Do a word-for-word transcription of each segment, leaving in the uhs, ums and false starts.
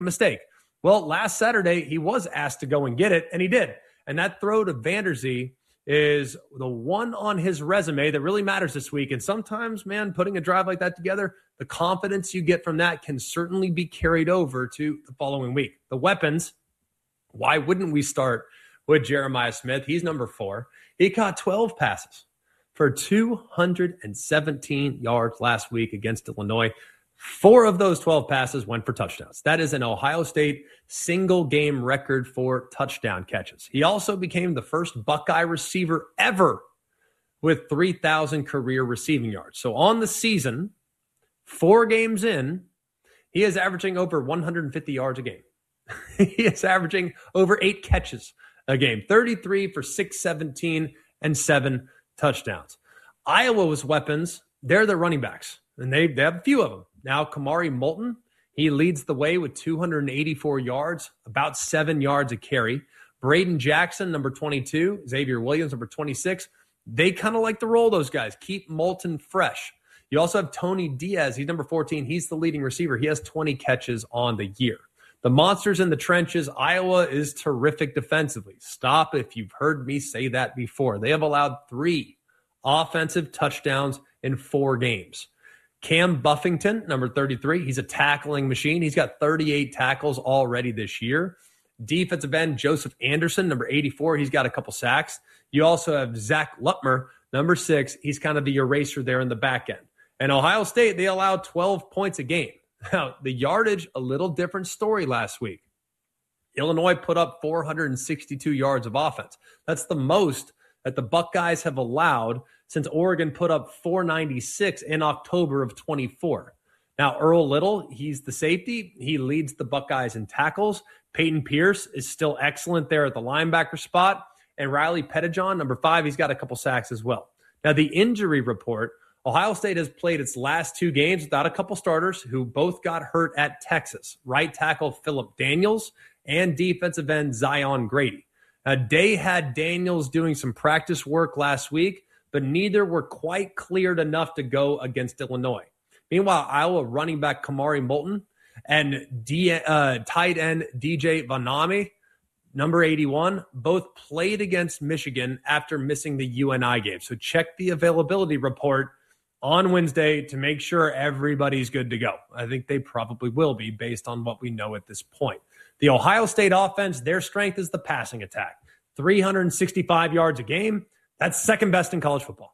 mistake. Well, last Saturday, he was asked to go and get it, and he did. And that throw to Vanderzee is the one on his resume that really matters this week. And sometimes, man, putting a drive like that together, the confidence you get from that can certainly be carried over to the following week. The weapons, why wouldn't we start with Jeremiah Smith? He's number four. He caught twelve passes for two hundred seventeen yards last week against Illinois. Four of those twelve passes went for touchdowns. That is an Ohio State single game record for touchdown catches. He also became the first Buckeye receiver ever with three thousand career receiving yards. So on the season, four games in, he is averaging over one hundred fifty yards a game. He is averaging over eight catches a game, thirty-three for six seventeen and seven touchdowns. Iowa's weapons, they're the running backs, and they, they have a few of them. Now, Kamari Moulton, he leads the way with two hundred eighty-four yards, about seven yards a carry. Braden Jackson, number twenty-two. Xavier Williams, number twenty-six. They kind of like to roll those guys. Keep Moulton fresh. You also have Tony Diaz. He's number fourteen. He's the leading receiver. He has twenty catches on the year. The monsters in the trenches, Iowa is terrific defensively. Stop if you've heard me say that before. They have allowed three offensive touchdowns in four games. Cam Buffington, number thirty-three, he's a tackling machine. He's got thirty-eight tackles already this year. Defensive end, Joseph Anderson, number eighty-four, he's got a couple sacks. You also have Zach Lutmer, number six. He's kind of the eraser there in the back end. And Ohio State, they allowed twelve points a game. Now, the yardage, a little different story last week. Illinois put up four hundred sixty-two yards of offense. That's the most that the Buckeyes have allowed since Oregon put up four ninety-six in October of twenty-four. Now, Earl Little, he's the safety. He leads the Buckeyes in tackles. Peyton Pierce is still excellent there at the linebacker spot. And Riley Pettijohn, number five, he's got a couple sacks as well. Now, the injury report, Ohio State has played its last two games without a couple starters who both got hurt at Texas. Right tackle Phillip Daniels and defensive end Zion Grady. Now, Day had Daniels doing some practice work last week, but neither were quite cleared enough to go against Illinois. Meanwhile, Iowa running back Kamari Moulton and D, uh, tight end D J Vanami, number eighty-one, both played against Michigan after missing the U N I game. So check the availability report on Wednesday to make sure everybody's good to go. I think they probably will be based on what we know at this point. The Ohio State offense, their strength is the passing attack. three hundred sixty-five yards a game. That's second best in college football.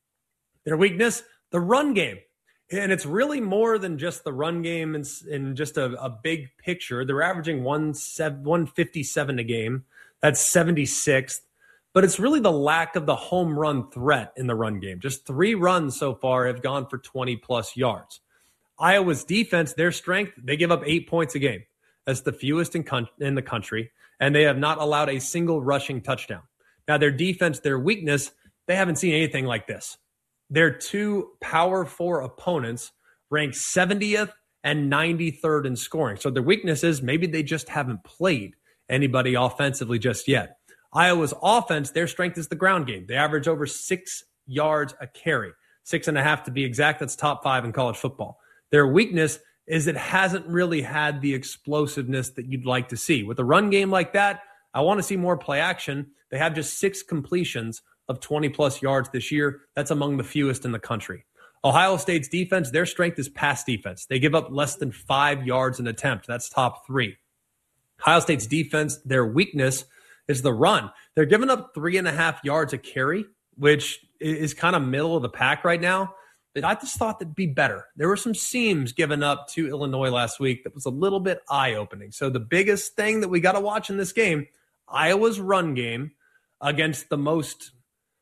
Their weakness, the run game. And it's really more than just the run game in, in just a, a big picture. They're averaging one fifty-seven a game. That's seventy-sixth. But it's really the lack of the home run threat in the run game. Just three runs so far have gone for twenty-plus yards. Iowa's defense, their strength, they give up eight points a game. That's the fewest in, con- in the country. And they have not allowed a single rushing touchdown. Now, their defense, their weakness, they haven't seen anything like this. Their two Power Four opponents rank seventieth and ninety-third in scoring. So their weakness is maybe they just haven't played anybody offensively just yet. Iowa's offense, their strength is the ground game. They average over six yards a carry, six and a half to be exact. That's top five in college football. Their weakness is it hasn't really had the explosiveness that you'd like to see. With a run game like that, I want to see more play action. They have just six completions of twenty-plus yards this year. That's among the fewest in the country. Ohio State's defense, their strength is pass defense. They give up less than five yards an attempt. That's top three. Ohio State's defense, their weakness is the run. They're giving up three and a half yards a carry, which is kind of middle of the pack right now. But I just thought that'd be better. There were some seams given up to Illinois last week that was a little bit eye-opening. So the biggest thing that we got to watch in this game, Iowa's run game against the most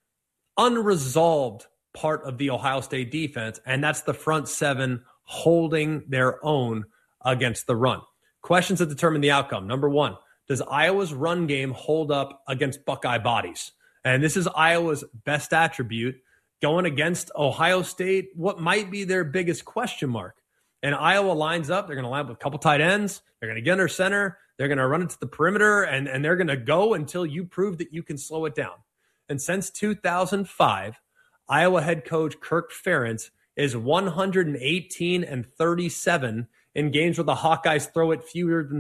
unresolved part of the Ohio State defense, and that's the front seven holding their own against the run. Questions that determine the outcome. Number one, does Iowa's run game hold up against Buckeye bodies? And this is Iowa's best attribute going against Ohio State, what might be their biggest question mark. And Iowa lines up. They're going to line up with a couple tight ends. They're going to get under center. They're going to run it to the perimeter, and, and they're going to go until you prove that you can slow it down. And since two thousand five, Iowa head coach Kirk Ferentz is one hundred eighteen and thirty-seven in games where the Hawkeyes throw it fewer than